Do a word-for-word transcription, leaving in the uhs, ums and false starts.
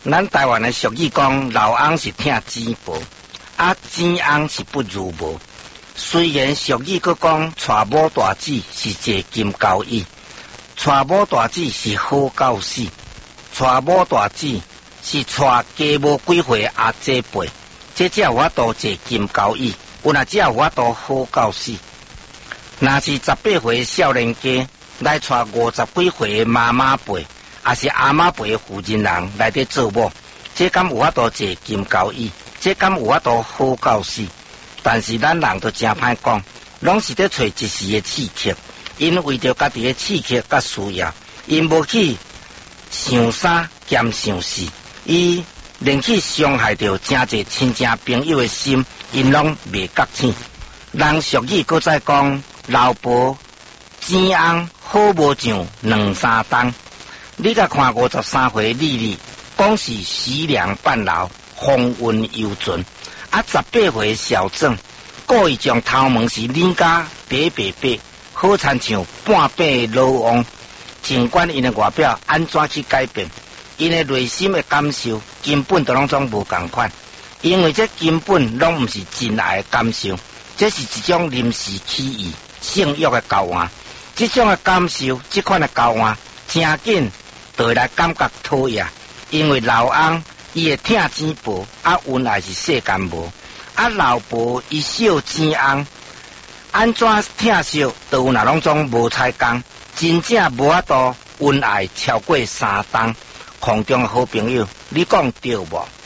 咱台湾的俗语讲，老翁是疼钱薄，啊钱翁是不如无。虽然俗语佫讲，娶某大姊是坐金交椅，娶某大姊是好教死，娶某大姊是娶家无几岁阿姐辈，这才有法度坐金交椅，有那只有法度好教死。若是十八岁少年家来娶五十几岁的妈妈辈，也是阿妈辈的负责人来伫做某，这敢有法度坐金交椅？这敢有法度好教死？但是咱人都真歹讲，拢是伫找一时的刺激，因为着家己的刺激甲需要，因无去想三兼想四，伊连去伤害着真侪亲情朋友的心，因拢未觉醒。人俗语搁再讲，老婆钱翁好无上两三冬。你甲看五十三岁丽丽，讲是时凉半老，风韵犹存。啊，十八岁小郑，故意将头毛是捻甲白白白，好亲像半白老王。尽管因的外表安怎去改变，因的内心的感受根本都拢总无共款，因为这根本拢毋是真爱的感受，这是一种临时起意、性欲的交换。这种的感受，这款的交换，真紧就会来感觉讨厌，因为老翁伊会疼钱薄，啊恩爱是世间无，啊老婆伊惜钱翁，安怎疼惜都有那拢总无彩工，真正无法度恩爱超过三冬。空中的好朋友，你讲对无？